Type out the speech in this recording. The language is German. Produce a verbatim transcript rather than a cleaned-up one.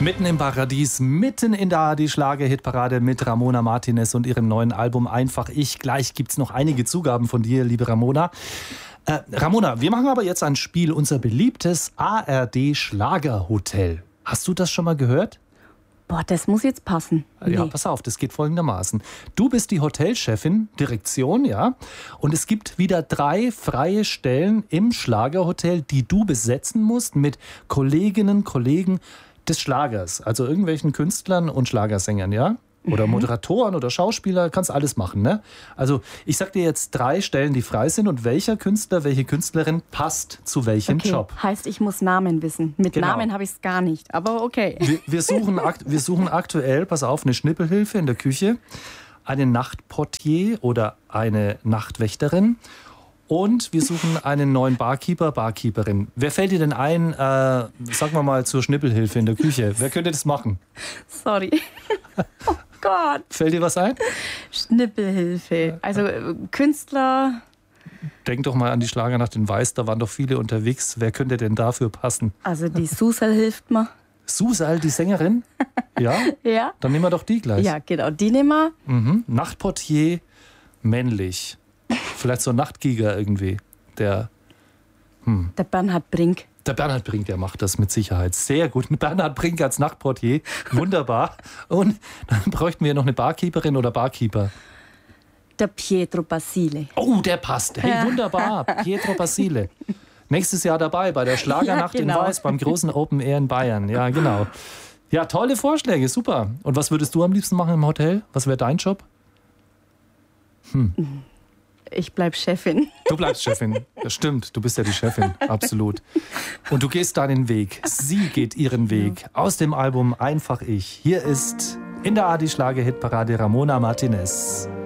Mitten im Paradies, mitten in der A R D-Schlager-Hitparade mit Ramona Martinez und ihrem neuen Album Einfach Ich. Gleich gibt es noch einige Zugaben von dir, liebe Ramona. Äh, Ramona, wir machen aber jetzt ein Spiel, unser beliebtes A R D-Schlagerhotel. Hast du das schon mal gehört? Boah, das muss jetzt passen. Ja, Nee. pass auf, das geht folgendermaßen. Du bist die Hotelchefin, Direktion, ja, und es gibt wieder drei freie Stellen im Schlagerhotel, die du besetzen musst mit Kolleginnen, Kollegen des Schlagers, also irgendwelchen Künstlern und Schlagersängern, ja? Oder Moderatoren oder Schauspieler, kannst alles machen, ne? Also ich sag dir jetzt drei Stellen, die frei sind und welcher Künstler, welche Künstlerin passt zu welchem Okay, Job. heißt, ich muss Namen wissen. Mit Genau. Namen habe ich es gar nicht, aber okay. Wir, wir, suchen akt, wir suchen aktuell, pass auf, eine Schnippelhilfe in der Küche, einen Nachtportier oder eine Nachtwächterin und wir suchen einen neuen Barkeeper, Barkeeperin. Wer fällt dir denn ein, äh, sagen wir mal, zur Schnippelhilfe in der Küche? Wer könnte das machen? Sorry. Oh Gott. Fällt dir was ein? Schnippelhilfe. Also äh, Künstler. Denk doch mal an die Schlagernacht in Weiß, da waren doch viele unterwegs. Wer könnte denn dafür passen? Also die Susel hilft mir. Susal, die Sängerin? Ja? Ja. Dann nehmen wir doch die gleich. Ja, genau. Die nehmen wir. Mhm. Nachtportier, männlich. Vielleicht so ein Nachtgiger irgendwie. Der, Der Bernhard Brink. der Bernhard Brink, der macht das mit Sicherheit sehr gut. Mit Bernhard Brink als Nachtportier. Wunderbar. Und dann bräuchten wir noch eine Barkeeperin oder Barkeeper. Der Pietro Basile. Oh, der passt. Hey, wunderbar. Pietro Basile. Nächstes Jahr dabei bei der Schlagernacht Ja, genau. in Weiß beim großen Open Air in Bayern. Ja, genau. Ja, tolle Vorschläge, super. Und was würdest du am liebsten machen im Hotel? Was wäre dein Job? Ich bleib Chefin. Du bleibst Chefin. Das stimmt, du bist ja die Chefin, absolut. Und du gehst deinen Weg. Sie geht ihren Weg. Aus dem Album Einfach Ich. Hier ist in der A R D Schlager-Hitparade Ramona Martinez.